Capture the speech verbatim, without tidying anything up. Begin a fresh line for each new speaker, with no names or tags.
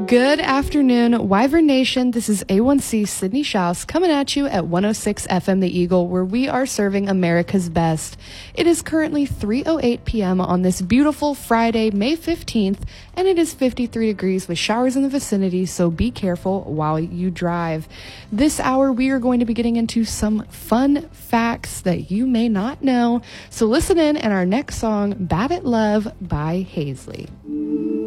Good afternoon, Wyvern Nation. This is A one C Sydney Schaus coming at you at one oh six F M The Eagle, where we are serving America's best. It is currently three oh eight p.m. on this beautiful Friday, May fifteenth, and it is fifty-three degrees with showers in the vicinity, so be careful while you drive. This hour, we are going to be getting into some fun facts that you may not know, so listen in, and our next song, Bad at Love by Hazley.